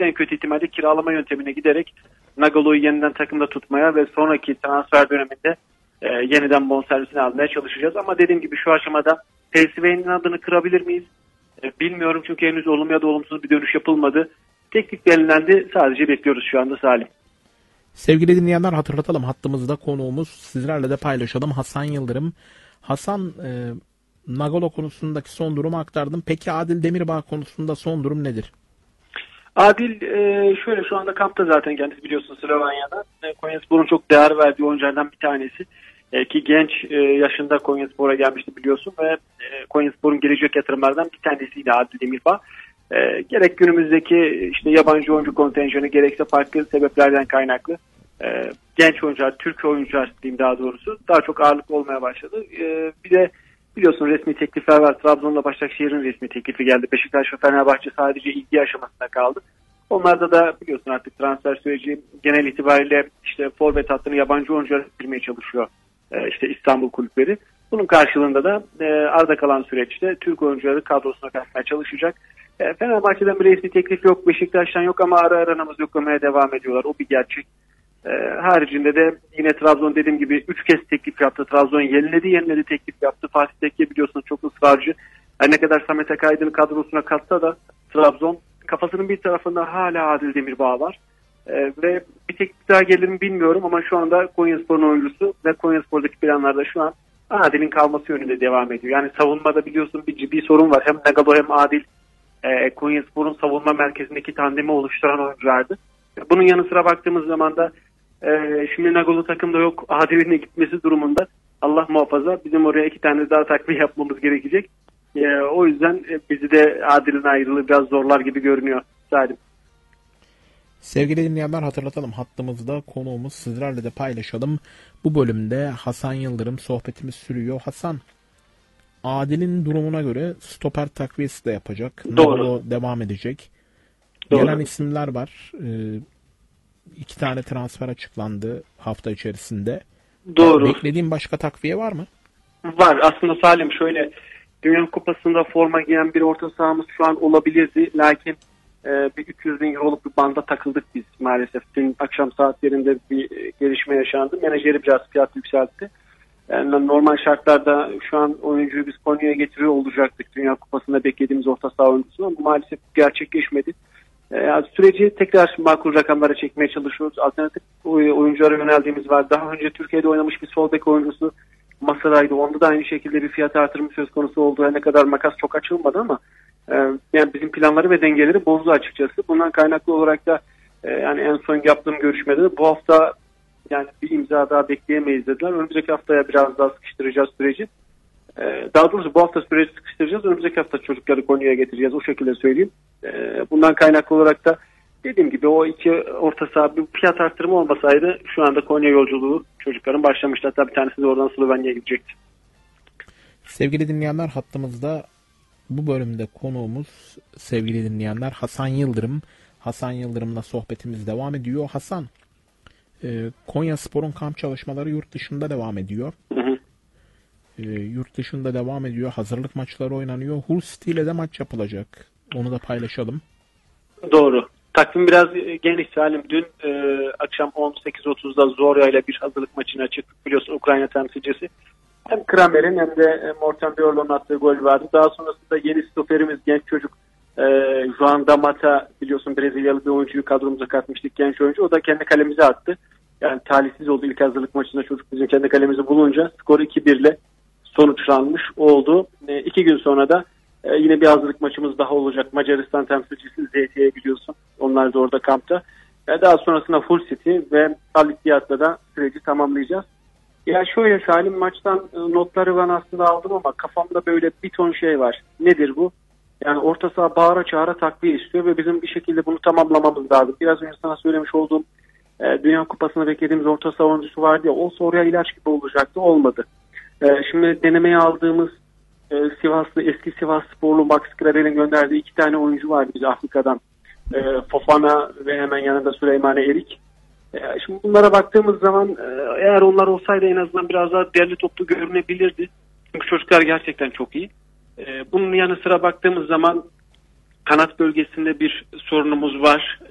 gerekirse en kötü ihtimalle kiralama yöntemine giderek Nagalo'yu yeniden takımda tutmaya ve sonraki transfer döneminde yeniden bonservisini almaya çalışacağız. Ama dediğim gibi şu aşamada PSV'nin adını kırabilir miyiz? Bilmiyorum çünkü henüz olumlu ya da olumsuz bir dönüş yapılmadı. Teklif belirlendi. Sadece bekliyoruz şu anda Salim. Sevgili dinleyenler, hatırlatalım, hattımızda konuğumuz, sizlerle de paylaşalım, Hasan Yıldırım. Hasan, Nagalo konusundaki son durumu aktardım. Peki Adil Demirbağ konusunda son durum nedir? Adil şöyle, şu anda kampta zaten kendisi, biliyorsun, Slovenya'da. Konyaspor'un çok değer verdiği oyunculardan bir tanesi. Ki genç yaşında Konyaspor'a gelmişti biliyorsun ve Konyaspor'un gelecek yatırımlardan bir tanesiydi Adil Demirbağ. Gerek günümüzdeki işte yabancı oyuncu kontenjanı, gerekse farklı sebeplerden kaynaklı genç oyuncular, Türk oyuncular diyeyim daha doğrusu, daha çok ağırlık olmaya başladı. Bir de biliyorsun resmi teklifler var. Trabzon'la Başakşehir'in resmi teklifi geldi. Beşiktaş ve Fenerbahçe sadece ilgi aşamasında kaldı. Onlarda da biliyorsun artık transfer süreci genel itibariyle işte forvet hattını yabancı oyunculara girmeye çalışıyor işte İstanbul kulüpleri. Bunun karşılığında da arada kalan süreçte Türk oyuncuları kadrosuna katmaya çalışacak. Fenerbahçe'den bir resmi teklif yok, Beşiktaş'tan yok ama ara ara namaz yoklamaya devam ediyorlar. O bir gerçek. Haricinde de yine Trabzon, dediğim gibi 3 kez teklif yaptı. Trabzon yeniledi teklif yaptı. Fatih Tekke biliyorsun çok ısrarcı. Her ne kadar Samet Akaydın'ı kadrosuna katsa da Trabzon kafasının bir tarafında hala Adil Demirbağ var. Ve bir teklif daha gelir mi bilmiyorum ama şu anda Konyaspor'un oyuncusu ve Konyaspor'daki planlarda şu an Adil'in kalması yönünde devam ediyor. Yani savunmada biliyorsun bir ciddi sorun var. Hem Nagalo hem Adil Konyaspor'un savunma merkezindeki tandemi oluşturan oyunculardı. Bunun yanı sıra baktığımız zaman da şimdi Nagalo takımda yok, Adil'in de gitmesi durumunda Allah muhafaza bizim oraya 2 tane daha takviye yapmamız gerekecek. O yüzden bizi de Adil'in ayrılığı biraz zorlar gibi görünüyor Salim. Sevgili dinleyenler, hatırlatalım, hattımızda konuğumuz, sizlerle de paylaşalım. Bu bölümde Hasan Yıldırım, sohbetimiz sürüyor. Hasan, Adil'in durumuna göre stoper takviyesi de yapacak. Doğru. Nagalo devam edecek. Doğru. Gelen isimler var. 2 tane transfer açıklandı hafta içerisinde. Doğru. Beklediğin başka takviye var mı? Var. Aslında Salim şöyle, Dünya Kupası'nda forma giyen bir orta sahamız şu an olabilirdi. Lakin bir 300 bin euroluk bir banda takıldık biz maalesef. Dün akşam saatlerinde bir gelişme yaşandı. Menajeri biraz fiyat yükseltti. Yani normal şartlarda şu an oyuncuyu biz Konya'ya getiriyor olacaktık. Dünya Kupası'nda beklediğimiz orta saha oyuncusu ama maalesef gerçekleşmedi. Yani süreci tekrar makul rakamlara çekmeye çalışıyoruz. Alternatif oyunculara yöneldiğimiz var. Daha önce Türkiye'de oynamış bir sol bek oyuncusu Masaray'dı. Onda da aynı şekilde bir fiyat artırımı söz konusu oldu. Her ne kadar makas çok açılmadı ama yani bizim planları ve dengeleri bozdu açıkçası. Bundan kaynaklı olarak da yani en son yaptığım görüşmede de bu hafta yani bir imza daha bekleyemeyiz dediler. Önümüzdeki haftaya biraz daha sıkıştıracağız süreci. Daha doğrusu bu hafta süreci sıkıştıracağız. Önümüzdeki hafta çocukları Konya'ya getireceğiz. O şekilde söyleyeyim. Bundan kaynaklı olarak da dediğim gibi o 2 orta saha bir fiyat artırımı olmasaydı şu anda Konya yolculuğu çocukların başlamıştı. Hatta bir tanesi de oradan Slovenya'ya gidecekti. Sevgili dinleyenler, hattımızda bu bölümde konuğumuz, sevgili dinleyenler, Hasan Yıldırım. Hasan Yıldırım'la sohbetimiz devam ediyor. Hasan, Konyaspor'un kamp çalışmaları yurt dışında devam ediyor. Hı hı. Yurt dışında devam ediyor. Hazırlık maçları oynanıyor. Hull City ile de maç yapılacak. Onu da paylaşalım. Doğru. Takvim biraz geniş Salim. Dün akşam 18.30'da Zorya ile bir hazırlık maçına çıktık. Biliyorsun Ukrayna temsilcisi. Hem Kramer'in hem de Morten Björlund'un attığı gol vardı. Daha sonrasında yeni stoperimiz, genç çocuk Joan Damata, biliyorsun Brezilyalı bir oyuncuyu kadromuza katmıştık, genç oyuncu. O da kendi kalemize attı. Yani talihsiz oldu ilk hazırlık maçında, çocuk bizim kendi kalemizi bulunca skor 2-1 ile sonuçlanmış oldu. 2 gün sonra da yine bir hazırlık maçımız daha olacak. Macaristan temsilcisi ZT'ye biliyorsun. Onlar da orada kampta. Daha sonrasında Hull City ve Al Ittihad'la da süreci tamamlayacağız. Ya şöyle Salim, maçtan notları ben aslında aldım ama kafamda böyle bir ton şey var. Nedir bu? Yani orta saha bağıra çağıra takviye istiyor ve bizim bir şekilde bunu tamamlamamız lazım. Biraz önce sana söylemiş olduğum Dünya Kupası'nda beklediğimiz orta saha oyuncusu vardı ya, o soruya ilaç gibi olacaktı, olmadı. Şimdi denemeye aldığımız Sivaslı, eski Sivas sporlu Max Gradel'in gönderdiği 2 tane oyuncu vardı bize Afrika'dan. Fofana ve hemen yanında Süleymane Erik. Şimdi bunlara baktığımız zaman eğer onlar olsaydı en azından biraz daha değerli toplu görünebilirdi. Çünkü çocuklar gerçekten çok iyi. Bunun yanı sıra baktığımız zaman kanat bölgesinde bir sorunumuz var.